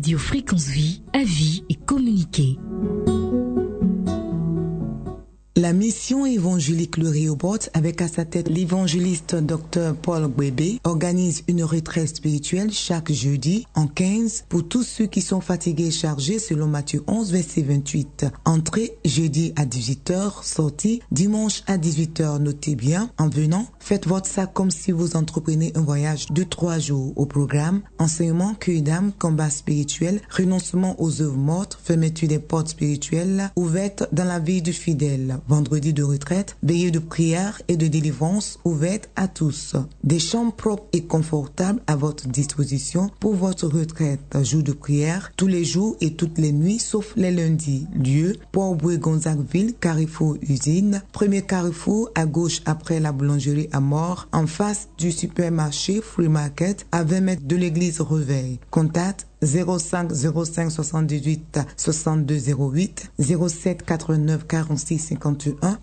Radio Fréquence Vie, avis et communiquer. La mission évangélique Le Rehoboth, avec à sa tête l'évangéliste Dr Paul Gbebe, organise une retraite spirituelle chaque jeudi en 15 pour tous ceux qui sont fatigués et chargés selon Matthieu 11, verset 28. Entrée jeudi à 18h, sortie dimanche à 18h. Notez bien, en venant, faites votre sac comme si vous entreprenez un voyage de 3 jours. Au programme, enseignement, cueil d'âme, combat spirituel, renoncement aux œuvres mortes, fermeture des portes spirituelles ouvertes dans la vie du fidèle. Vendredi de retraite, veillée de prière et de délivrance ouverte à tous. Des chambres propres et confortables à votre disposition pour votre retraite. Jour de prière, tous les jours et toutes les nuits, sauf les lundis. Lieu, Port-Bouët-Gonzagueville, Carrefour Usine. Premier carrefour à gauche après la boulangerie à Mort, en face du supermarché Free Market, à 20 mètres de l'église Reveil. Contact 05 05 78 62 08 07 89 46 51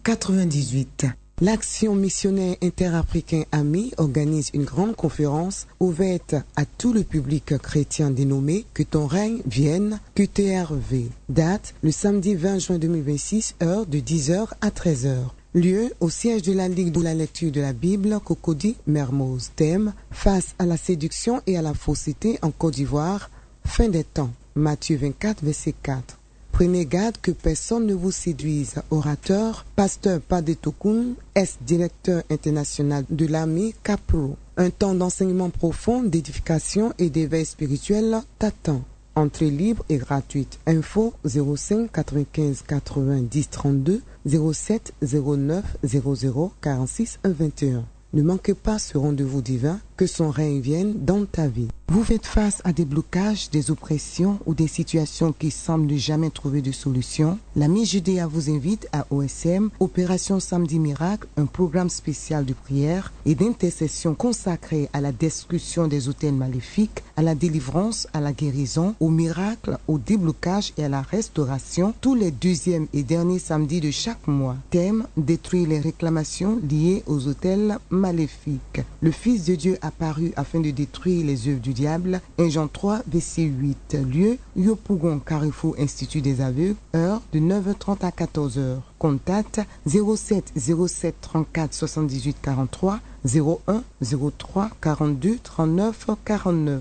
98. L'Action missionnaire interafricain AMI organise une grande conférence ouverte à tout le public chrétien dénommée Que ton règne vienne, QTRV. Date le samedi 20 juin 2026, heure de 10h à 13h. Lieu au siège de la Ligue de la lecture de la Bible, Cocody, Mermoz. Thème face à la séduction et à la fausseté en Côte d'Ivoire. Fin des temps. Matthieu 24, verset 4. Prenez garde que personne ne vous séduise. Orateur, pasteur Padetokoun, directeur international de l'AMI Capro. Un temps d'enseignement profond, d'édification et d'éveil spirituel t'attend. Entrée libre et gratuite. Info 05 95 90 32 07 09 00 46 21. Ne manquez pas ce rendez-vous divin, que son règne vienne dans ta vie. Vous faites face à des blocages, des oppressions ou des situations qui semblent ne jamais trouver de solution. L'AMI Judéa vous invite à OSM, Opération Samedi Miracle, un programme spécial de prière et d'intercession consacré à la destruction des autels maléfiques, à la délivrance, à la guérison, au miracle, au déblocage et à la restauration, tous les deuxièmes et derniers samedis de chaque mois. Thème, détruire les réclamations liées aux autels maléfiques. Le Fils de Dieu apparu afin de détruire les œuvres du diable. 1 Jean 3, verset 8. Lieu, Yopougon, Carrefour Institut des aveugles. Heure de 9h30 à 14h. Contact 07 07 34 78 43 01 03 42 39 49.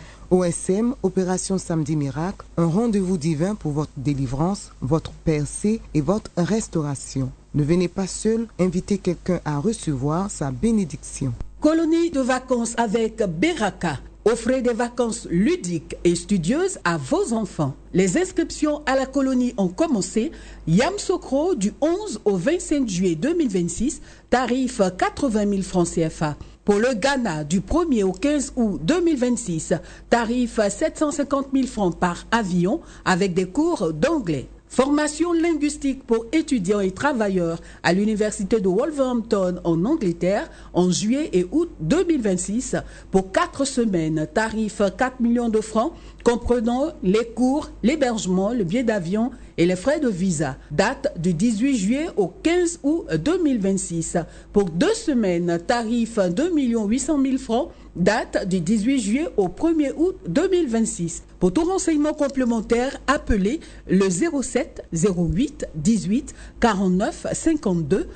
OSM, Opération Samedi Miracle, un rendez-vous divin pour votre délivrance, votre percée et votre restauration. Ne venez pas seul, invitez quelqu'un à recevoir sa bénédiction. Colonie de vacances avec Beraka. Offrez des vacances ludiques et studieuses à vos enfants. Les inscriptions à la colonie ont commencé. Yamoussoukro du 11 au 25 juillet 2026, tarif 80 000 francs CFA. Pour le Ghana, du 1er au 15 août 2026, tarif 750 000 francs par avion avec des cours d'anglais. Formation linguistique pour étudiants et travailleurs à l'université de Wolverhampton en Angleterre en juillet et août 2026 pour 4 semaines, tarif 4 millions de francs comprenant les cours, l'hébergement, le billet d'avion et les frais de visa. Date du 18 juillet au 15 août 2026. Pour 2 semaines, tarif 2 800 000 francs. Date du 18 juillet au 1er août 2026. Pour tout renseignement complémentaire, appelez le 07 08 18 49 52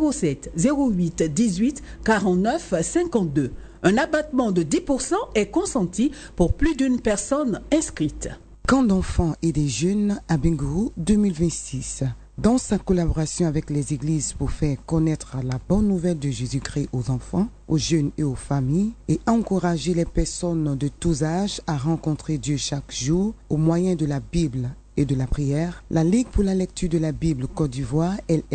07 08 18 49 52. Un abattement de 10% est consenti pour plus d'une personne inscrite. Camp d'enfants et des jeunes à Bengourou 2026. Dans sa collaboration avec les églises pour faire connaître la bonne nouvelle de Jésus-Christ aux enfants, aux jeunes et aux familles, et encourager les personnes de tous âges à rencontrer Dieu chaque jour au moyen de la Bible et de la prière, la Ligue pour la lecture de la Bible Côte d'Ivoire,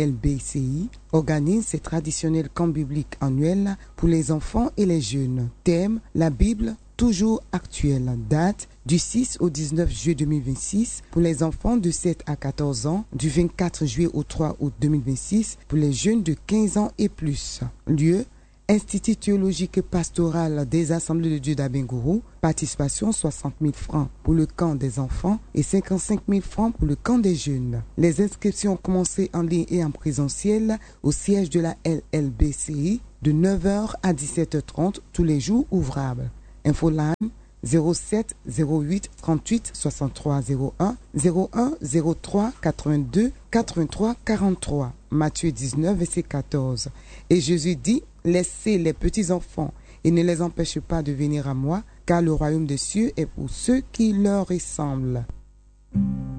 LLBCI, organise ses traditionnels camps bibliques annuels pour les enfants et les jeunes. Thème, la Bible toujours actuelle. Date du 6 au 19 juillet 2026 pour les enfants de 7 à 14 ans, du 24 juillet au 3 août 2026 pour les jeunes de 15 ans et plus. Lieu, Institut théologique et pastoral des Assemblées de Dieu d'Abengourou, participation 60 000 francs pour le camp des enfants et 55 000 francs pour le camp des jeunes. Les inscriptions ont commencé en ligne et en présentiel au siège de la LLBCI de 9h à 17h30 tous les jours ouvrables. Infoline 07 08 38 63 01 01 03 82 83 43. Matthieu 19, verset 14. Et Jésus dit, laissez les petits enfants et ne les empêchez pas de venir à moi, car le royaume des cieux est pour ceux qui leur ressemblent.